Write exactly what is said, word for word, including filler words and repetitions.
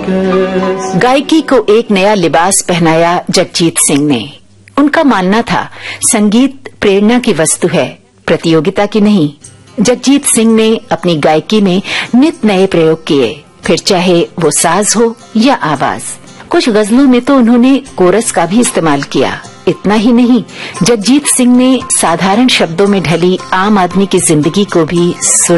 गायकी को एक नया लिबास पहनाया जगजीत सिंह ने। उनका मानना था संगीत प्रेरणा की वस्तु है, प्रतियोगिता की नहीं। जगजीत सिंह ने अपनी गायकी में नित नए प्रयोग किए, फिर चाहे वो साज हो या आवाज। कुछ गजलों में तो उन्होंने कोरस का भी इस्तेमाल किया। इतना ही नहीं, जगजीत सिंह ने साधारण शब्दों में ढली आम आदमी की जिंदगी को भी